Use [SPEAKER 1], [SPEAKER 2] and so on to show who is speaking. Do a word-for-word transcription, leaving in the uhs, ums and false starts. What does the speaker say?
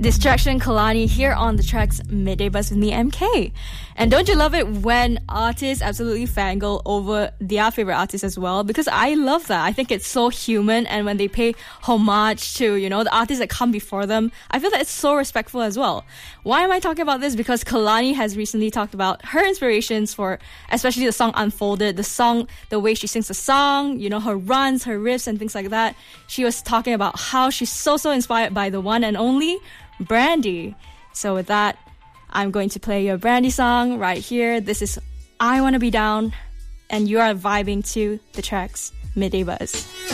[SPEAKER 1] Distraction Kalani here on the tracks Midday Buzz with me, M K. And don't you love it when artists absolutely fangirl over their favorite artists as well? Because I love that. I think it's so human, and when they pay homage to, you know, the artists that come before them, I feel that it's so respectful as well. Why am I talking about this? Because Kalani has recently talked about her inspirations for especially the song Unfolded, the song, the way she sings the song, you know, her runs, her riffs and things like that. She was talking about how she's so, so inspired by the one and only Brandy. So with that, I'm going to play your Brandy song right here. This is I Wanna Be Down, and you are vibing to the tracks Midday Buzz.